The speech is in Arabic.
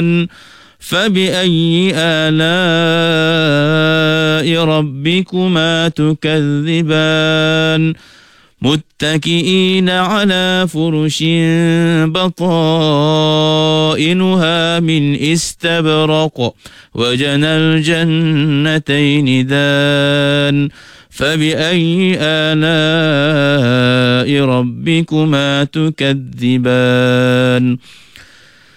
فبأي آلاء ربكما تكذبان متكئين على فرش بطائنها من استبرق وجنى الجنتين دان فبأي آلاء ربكما تكذبان